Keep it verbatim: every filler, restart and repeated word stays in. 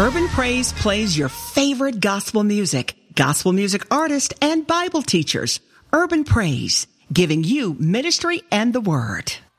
Urban Praise plays your favorite gospel music, gospel music artists, and Bible teachers. Urban Praise, giving you ministry and the word.